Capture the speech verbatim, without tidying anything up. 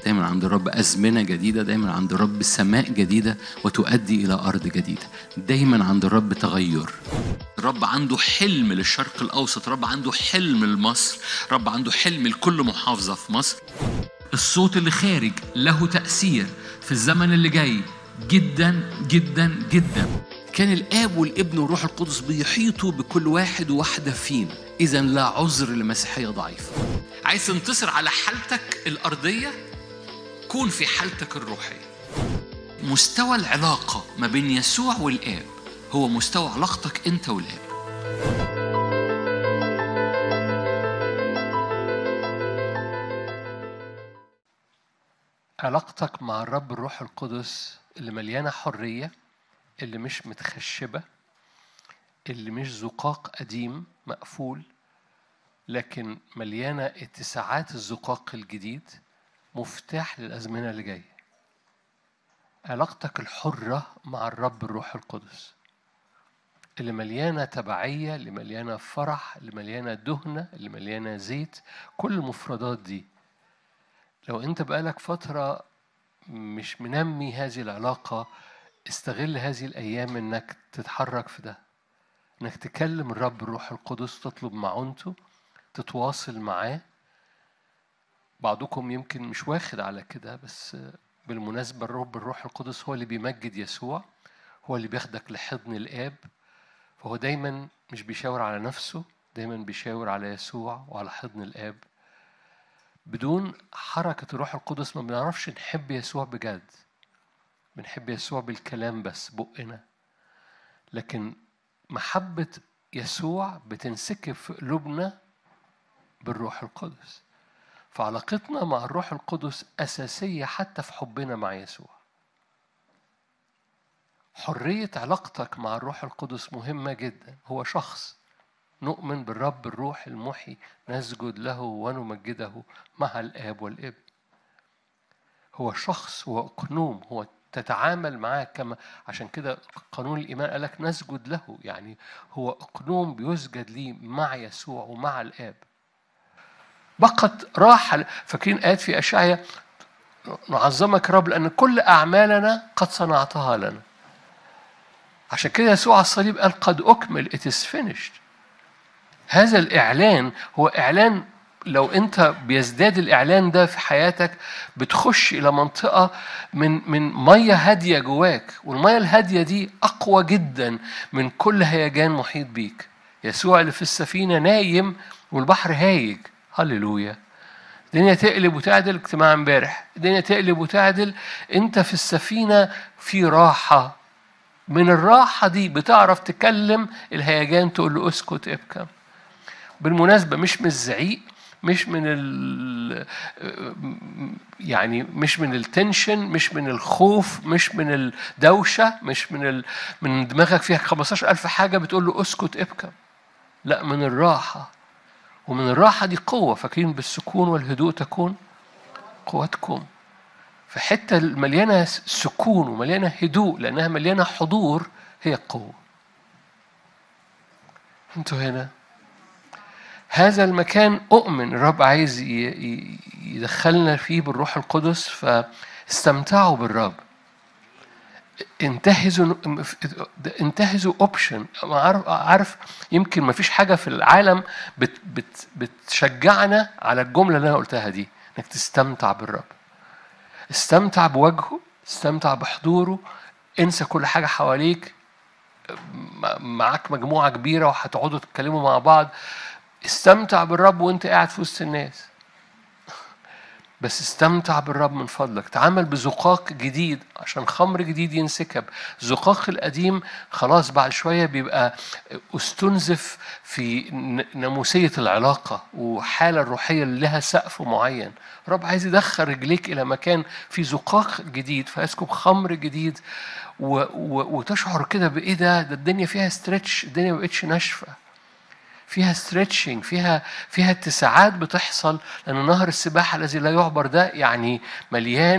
دايما عند الرب أزمنة جديدة، دايما عند الرب سماء جديدة وتؤدي إلى أرض جديدة. دايما عند الرب تغير. الرب عنده حلم للشرق الأوسط، الرب عنده حلم لمصر، الرب عنده حلم لكل محافظة في مصر. الصوت اللي خارج له تأثير في الزمن اللي جاي جدا جدا جدا. كان الآب والابن والروح القدس بيحيطوا بكل واحد وواحدة فينا. إذن لا عذر لمسيحية ضعيفة. عايز تنتصر على حالتك الأرضية، كون في حالتك الروحية. مستوى العلاقة ما بين يسوع والآب هو مستوى علاقتك أنت والآب. علاقتك مع الرب الروح القدس اللي مليانة حرية، اللي مش متخشبة، اللي مش زقاق قديم مقفول، لكن مليانة اتساعات الزقاق الجديد، مفتاح للأزمنة اللي جاية. علاقتك الحرة مع الرب الروح القدس اللي مليانة تبعية، اللي مليانة فرح، اللي مليانة دهنة، اللي مليانة زيت، كل المفردات دي. لو أنت بقالك فترة مش منمي هذه العلاقة، استغل هذه الأيام إنك تتحرك في ده، إنك تكلم الرب الروح القدس، تطلب معونته، تتواصل معاه. بعضكم يمكن مش واخد على كده، بس بالمناسبة الرب الروح القدس هو اللي بيمجد يسوع، هو اللي بياخدك لحضن الآب. فهو دايما مش بيشاور على نفسه، دايما بيشاور على يسوع وعلى حضن الآب. بدون حركة الروح القدس ما بنعرفش نحب يسوع بجد. بنحب يسوع بالكلام بس بقنا، لكن محبة يسوع بتنسكب في قلوبنا بالروح القدس. فعلاقتنا مع الروح القدس أساسية حتى في حبنا مع يسوع. حرية علاقتك مع الروح القدس مهمة جدا. هو شخص، نؤمن بالرب الروح المحيي، نسجد له ونمجده مع الآب والابن. هو شخص، هو أقنوم، هو تتعامل معاه كما، عشان كده قانون الإيمان قالك نسجد له، يعني هو أقنوم بيسجد ليه مع يسوع ومع الآب. بقت راحة. فاكرين آيات في أشعياء: نعظمك رب لأن كل أعمالنا قد صنعتها لنا. عشان كده يسوع على الصليب قال قد أكمل، it is finished. هذا الإعلان هو إعلان. لو أنت بيزداد الإعلان ده في حياتك، بتخش إلى منطقة من من مية هادية جواك، والمية الهادية دي أقوى جدا من كل هيجان محيط بيك. يسوع اللي في السفينة نايم والبحر هايج. هللويا. الدنيا تقلب وتعدل. اجتماع امبارح الدنيا تقلب وتعدل، أنت في السفينة في راحة. من الراحة دي بتعرف تكلم الهيجان، تقول له اسكت ابكم. بالمناسبة مش من الزعيق، مش من ال يعني مش من التنشن، مش من الخوف، مش من الدوشة، مش من ال... من دماغك فيها خمستاشر ألف حاجة بتقول له اسكت ابكم. لا، من الراحة. ومن الراحة دي قوة. فاكرين بالسكون والهدوء تكون قوتكم. في حتة مليانة سكون ومليانة هدوء لأنها مليانة حضور، هي القوة. انتوا هنا هذا المكان أؤمن الرب عايز يدخلنا فيه بالروح القدس. فاستمتعوا بالرب. انتهزوا انتهزوا اوبشن. عارف, عارف يمكن ما فيش حاجة في العالم بت بت بتشجعنا على الجملة اللي أنا قلتها دي، إنك تستمتع بالرب. استمتع بوجهه، استمتع بحضوره. انسى كل حاجة حواليك. معاك مجموعة كبيرة وهتقعدوا تتكلموا مع بعض. استمتع بالرب وانت قاعد في وسط الناس. بس استمتع بالرب من فضلك. تعامل بزقاق جديد عشان خمر جديد ينسكب. الزقاق القديم خلاص بعد شوية بيبقى استنزف في ناموسية العلاقة وحالة الروحية اللي لها سقف معين. الرب عايز يدخل رجليك إلى مكان في زقاق جديد، فيسكب خمر جديد و... و... وتشعر كده بإيه ده ده الدنيا فيها ستريتش، الدنيا ما بقتش ناشفة، فيها ستريتشنج، فيها فيها اتساعات بتحصل. لأن نهر السباحة الذي لا يعبر ده يعني مليان